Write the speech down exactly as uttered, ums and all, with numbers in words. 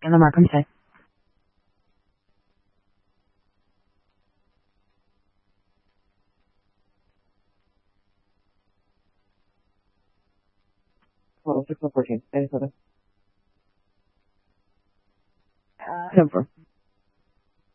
Ela marca me sai. Hold on, six one fourteen. I just said it. Uh, ten four.